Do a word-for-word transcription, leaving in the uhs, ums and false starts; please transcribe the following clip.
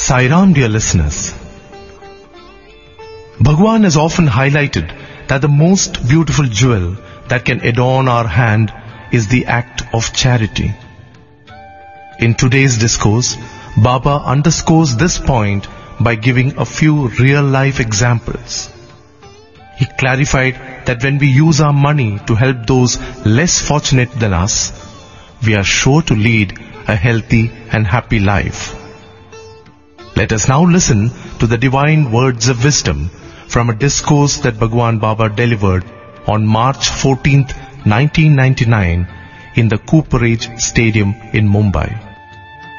Sai Ram, dear listeners. Bhagwan has often highlighted that the most beautiful jewel that can adorn our hand is the act of charity. In today's discourse, Baba underscores this point by giving a few real-life examples. He clarified that when we use our money to help those less fortunate than us, we are sure to lead a healthy and happy life. Let us now listen to the divine words of wisdom from a discourse that Bhagwan Baba delivered on March fourteenth, nineteen ninety-nine in the Cooperage Stadium in Mumbai.